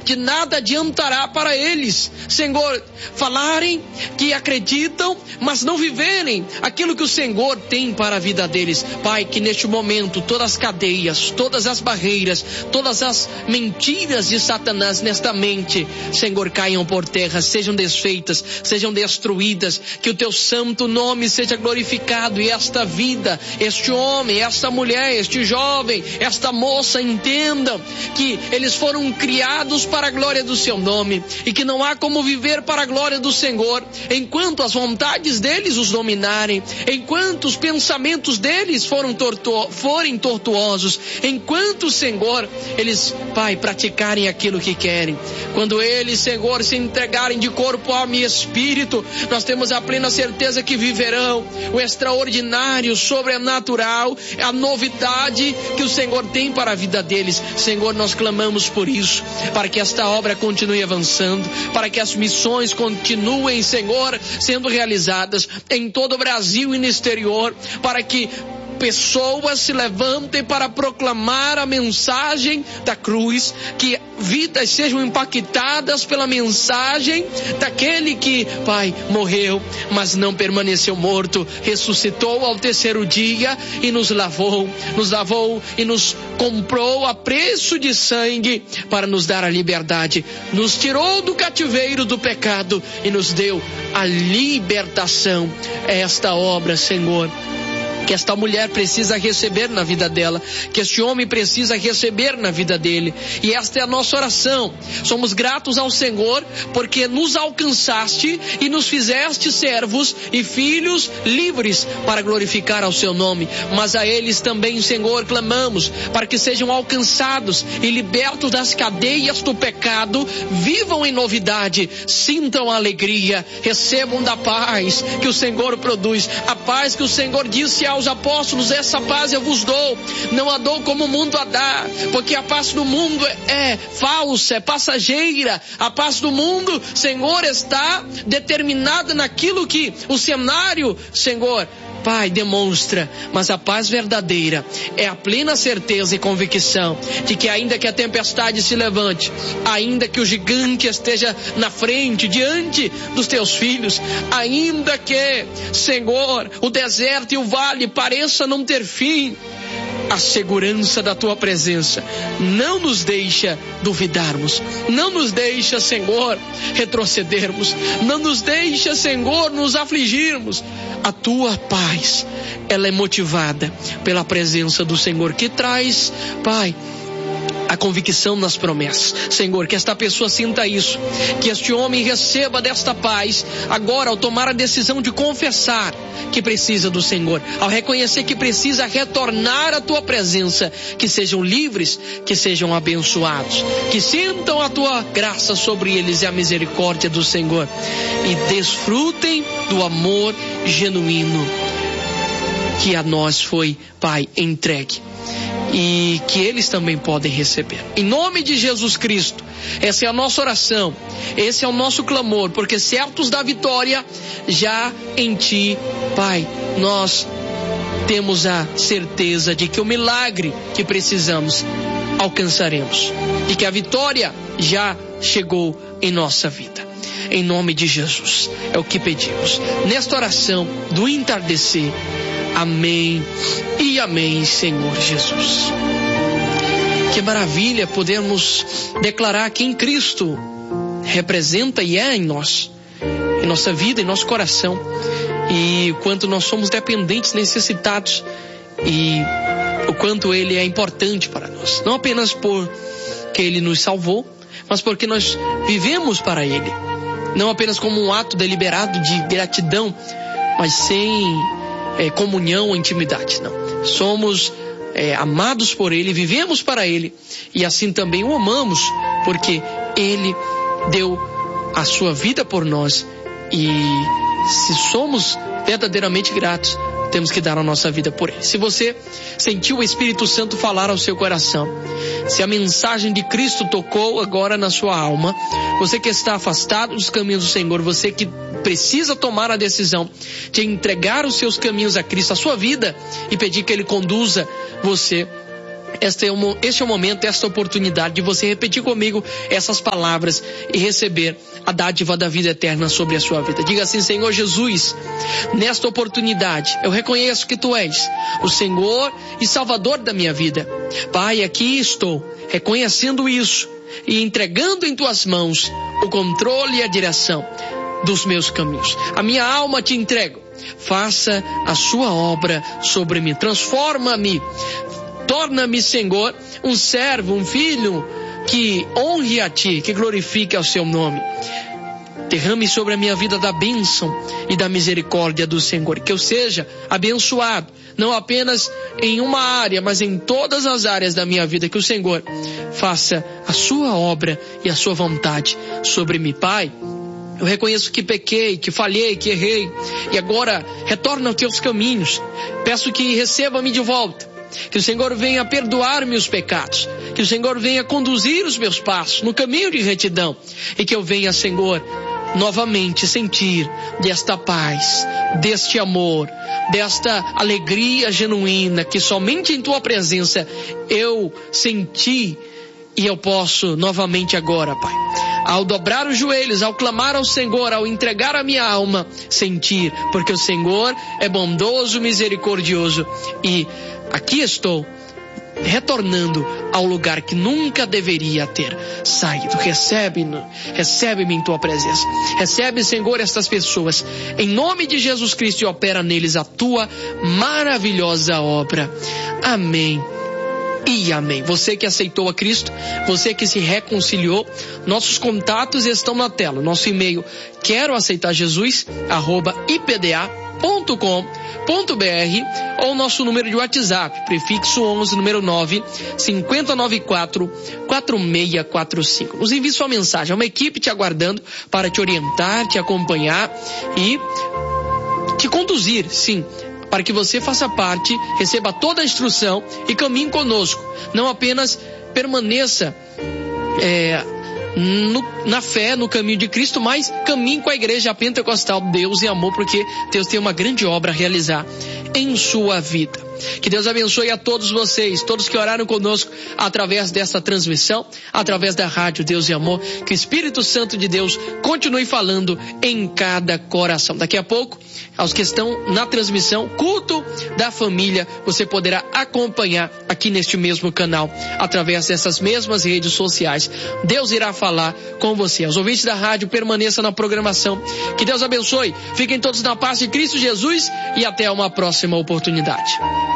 de nada adiantará para eles, Senhor, falarem que acreditam, mas não viverem aquilo que o Senhor tem para a vida deles. Pai, que neste momento todas as cadeias, todas as barreiras, todas as mentiras de Satanás nesta mente, Senhor, caiam por terra, sejam desfeitas, sejam destruídas, que o teu santo nome seja glorificado e esta vida, este homem, esta mulher, este jovem, esta moça entendam que eles foram criados para a glória do seu nome e que não há como viver para a glória do Senhor enquanto as vontades deles os dominarem, enquanto os pensamentos deles forem tortuosos, enquanto, Senhor, eles, Pai, praticarem aquilo que querem. Quando eles, Senhor, se entregarem de corpo, alma e espírito, nós temos a plena certeza que viverão o extraordinário, sobrenatural, a novidade que o Senhor tem para a vida deles. Senhor, nós clamamos por isso, para que esta obra continue avançando, para que as missões continuem, Senhor, sendo realizadas em todo o Brasil e no exterior, para que pessoas se levantem para proclamar a mensagem da cruz, que vidas sejam impactadas pela mensagem daquele que, Pai, morreu, mas não permaneceu morto, ressuscitou ao terceiro dia e nos lavou e nos comprou a preço de sangue para nos dar a liberdade, nos tirou do cativeiro do pecado e nos deu a libertação. É esta obra, Senhor, que esta mulher precisa receber na vida dela, que este homem precisa receber na vida dele, e esta é a nossa oração. Somos gratos ao Senhor porque nos alcançaste e nos fizeste servos e filhos livres para glorificar ao seu nome, mas a eles também, Senhor, clamamos para que sejam alcançados e libertos das cadeias do pecado, vivam em novidade, sintam a alegria, recebam da paz que o Senhor produz, a paz que o Senhor disse aos apóstolos: essa paz eu vos dou, não a dou como o mundo a dá, porque a paz do mundo é falsa, é passageira. A paz do mundo, Senhor, está determinada naquilo que o cenário, Senhor, Pai, demonstra, mas a paz verdadeira é a plena certeza e convicção de que ainda que a tempestade se levante, ainda que o gigante esteja na frente, diante dos teus filhos, ainda que, Senhor, o deserto e o vale pareçam não ter fim, a segurança da tua presença não nos deixa duvidarmos, não nos deixa, Senhor, retrocedermos, não nos deixa, Senhor, nos afligirmos. A tua paz, ela é motivada pela presença do Senhor, que traz, Pai, a convicção nas promessas. Senhor, que esta pessoa sinta isso, que este homem receba desta paz agora ao tomar a decisão de confessar que precisa do Senhor, ao reconhecer que precisa retornar à tua presença, que sejam livres, que sejam abençoados, que sintam a tua graça sobre eles e a misericórdia do Senhor e desfrutem do amor genuíno que a nós foi, Pai, entregue, e que eles também podem receber. Em nome de Jesus Cristo, essa é a nossa oração, esse é o nosso clamor, porque certos da vitória já em Ti, Pai, nós temos a certeza de que o milagre que precisamos alcançaremos, e que a vitória já chegou em nossa vida. Em nome de Jesus, é o que pedimos nesta oração do entardecer. Amém e amém, Senhor Jesus. Que maravilha podermos declarar que em Cristo representa e é em nós, em nossa vida, em nosso coração, e o quanto nós somos dependentes, necessitados, e o quanto Ele é importante para nós, não apenas porque Ele nos salvou, mas porque nós vivemos para Ele, não apenas como um ato deliberado de gratidão, mas sem comunhão ou intimidade, não. Somos amados por Ele, vivemos para Ele, e assim também o amamos, porque Ele deu a sua vida por nós, e se somos verdadeiramente gratos, temos que dar a nossa vida por Ele. Se você sentiu o Espírito Santo falar ao seu coração, se a mensagem de Cristo tocou agora na sua alma, você que está afastado dos caminhos do Senhor, você que precisa tomar a decisão de entregar os seus caminhos a Cristo, a sua vida, e pedir que Ele conduza você este é o momento, esta oportunidade de você repetir comigo essas palavras e receber a dádiva da vida eterna sobre a sua vida. Diga assim: Senhor Jesus, nesta oportunidade eu reconheço que Tu és o Senhor e Salvador da minha vida. Pai, aqui estou reconhecendo isso e entregando em Tuas mãos o controle e a direção dos meus caminhos. A minha alma Te entrego. Faça a Sua obra sobre mim. Transforma-me. Torna-me, Senhor, um servo, um filho que honre a Ti, que glorifique ao Seu nome. Derrame sobre a minha vida da bênção e da misericórdia do Senhor. Que eu seja abençoado, não apenas em uma área, mas em todas as áreas da minha vida. Que o Senhor faça a Sua obra e a Sua vontade sobre mim. Pai, eu reconheço que pequei, que falhei, que errei, e agora retorno aos Teus caminhos. Peço que receba-me de volta. Que o Senhor venha perdoar meus pecados. Que o Senhor venha conduzir os meus passos no caminho de retidão. E que eu venha, Senhor, novamente sentir desta paz, deste amor, desta alegria genuína que somente em Tua presença eu senti e eu posso novamente agora, Pai. Ao dobrar os joelhos, ao clamar ao Senhor, ao entregar a minha alma, sentir, porque o Senhor é bondoso, misericordioso, e aqui estou, retornando ao lugar que nunca deveria ter saído. Recebe-me em Tua presença. Recebe, Senhor, estas pessoas, em nome de Jesus Cristo, e opera neles a Tua maravilhosa obra. Amém e amém. Você que aceitou a Cristo, você que se reconciliou, nossos contatos estão na tela. Nosso e-mail, queroaceitarjesus@ipda.com.br, ou nosso número de WhatsApp, prefixo 11, número 9, 5094 4645. Nos envie sua mensagem, há uma equipe te aguardando para te orientar, te acompanhar e te conduzir, sim, para que você faça parte, receba toda a instrução e caminhe conosco. Não apenas permaneça na fé, no caminho de Cristo, mas caminhe com a Igreja Pentecostal Deus e Amor, porque Deus tem uma grande obra a realizar em sua vida. Que Deus abençoe a todos vocês, todos que oraram conosco através dessa transmissão, através da rádio Deus e Amor. Que o Espírito Santo de Deus continue falando em cada coração. Daqui a pouco, aos que estão na transmissão, culto da família, você poderá acompanhar aqui neste mesmo canal, através dessas mesmas redes sociais. Deus irá falar com você. Aos ouvintes da rádio, permaneça na programação. Que Deus abençoe. Fiquem todos na paz de Cristo Jesus e até uma próxima oportunidade.